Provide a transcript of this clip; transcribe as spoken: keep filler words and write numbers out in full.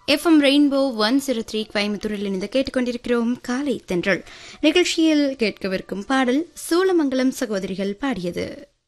FM rainbow one zero three கோயம்புத்தூரில் இணைந்து கேட்டுக்கொண்டிருக்கிறோம் காலை தென்றல் நிகழ்ச்சியில் கேட்கவிருக்கும் பாடல் சூளமங்கலம் சகோதரிகள் பாடியது.